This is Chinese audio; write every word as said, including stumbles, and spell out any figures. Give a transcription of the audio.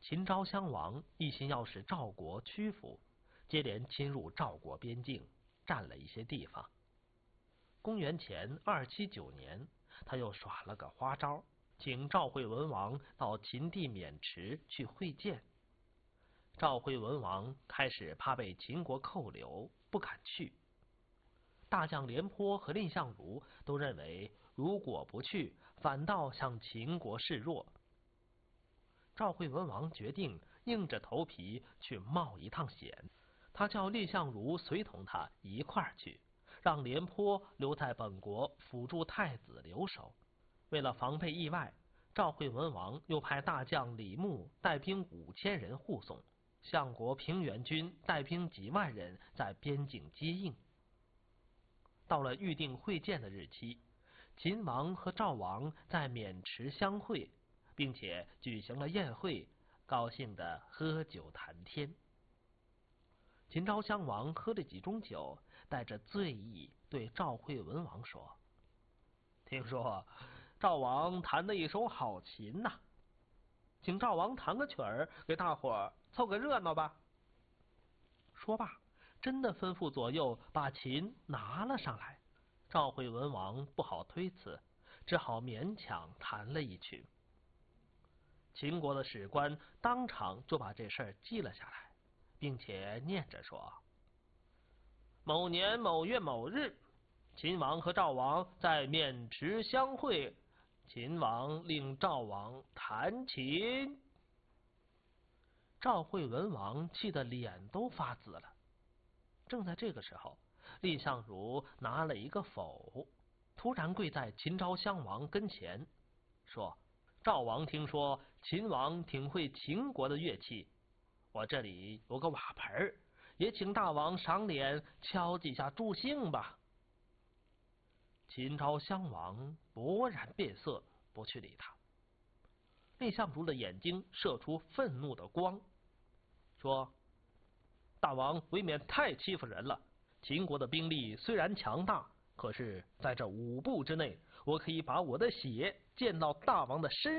秦昭襄王一心要使赵国屈服，接连侵入赵国边境，占了一些地方。公元前二七九年，他又耍了个花招，请赵惠文王到秦地渑池去会见。赵惠文王开始怕被秦国扣留，不敢去。大将廉颇和蔺相如都认为，如果不去，反倒向秦国示弱。赵惠文王决定硬着头皮去冒一趟险，他叫蔺相如随同他一块儿去，让廉颇留在本国辅助太子留守。为了防备意外，赵惠文王又派大将李牧带兵五千人护送，相国平原君带兵几万人在边境接应。到了预定会见的日期，秦王和赵王在渑池相会，并且举行了宴会，高兴的喝酒谈天。秦昭襄王喝了几盅酒，带着醉意对赵惠文王说：“听说赵王弹的一手好琴呐、啊，请赵王弹个曲儿，给大伙儿凑个热闹吧。”说罢，真的吩咐左右把琴拿了上来。赵惠文王不好推辞，只好勉强弹了一曲。秦国的史官当场就把这事儿记了下来，并且念着说：“某年某月某日，秦王和赵王在渑池相会，秦王令赵王弹琴。”赵惠文王气得脸都发紫了。正在这个时候，蔺相如拿了一个否，突然跪在秦昭襄王跟前，说：“赵王听说秦王挺会秦国的乐器，我这里有个瓦盆，也请大王赏脸敲几下助兴吧。”秦昭襄王勃然变色，不去理他。蔺相如的眼睛射出愤怒的光，说：“大王未免太欺负人了。秦国的兵力虽然强大，可是在这五步之内，我可以把我的血溅到大王的身